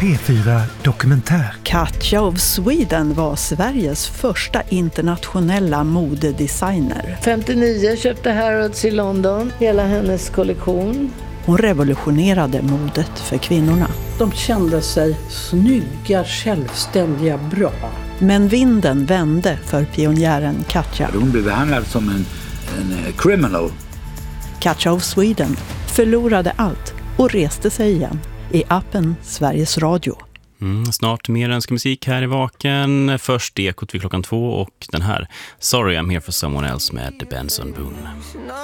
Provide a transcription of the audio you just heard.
P4 Dokumentär. Katja of Sweden var Sveriges första internationella modedesigner. 59 köpte Harrods i London, hela hennes kollektion. Hon revolutionerade modet för kvinnorna. De kände sig snygga, självständiga, bra. Men vinden vände för pionjären Katja. Hon blev behandlad som en criminal. Katja of Sweden förlorade allt och reste sig igen i appen Sveriges Radio. Snart mer önskmusik här i Vaken. Först Ekot vid klockan 2 och den här Sorry I'm here for someone else med Benson Boone.